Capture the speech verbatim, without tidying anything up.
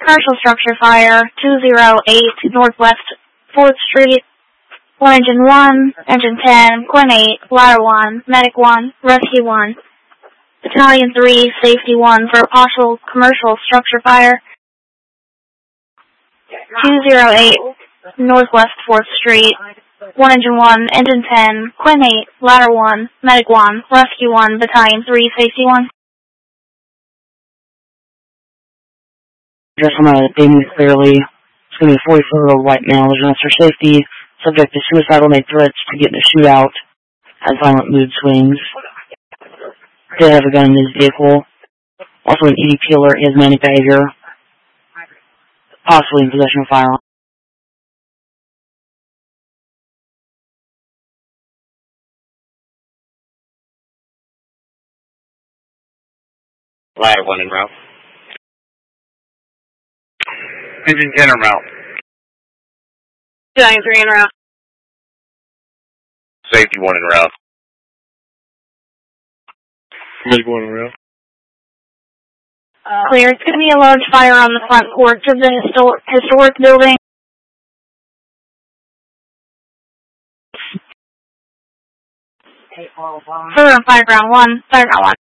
commercial structure fire, two zero eight Northwest fourth Street. One engine one, engine ten, Quinn eight, ladder one, medic one, rescue one. Battalion three, safety one for a partial commercial structure fire. two zero eight Northwest fourth Street. One engine one, engine ten, Quinn eight, ladder one, medic one, rescue one, battalion three, safety one. Just want to name you clearly. It's going to be a forty-foot-year-old white male. There's an officer safety, subject to suicidal, made threats to get in a shootout, has violent mood swings. Did have a gun in his vehicle. Also an E D P alert, he has manic behavior. Possibly in possession of a firearm. Ladder one en route. Engine ten en route. Battalion three en route. Safety one en route. Medic one en route. Uh, clear. It's going to be a large fire on the front porch of the histor- historic building. Fire on fireground one, fireground one.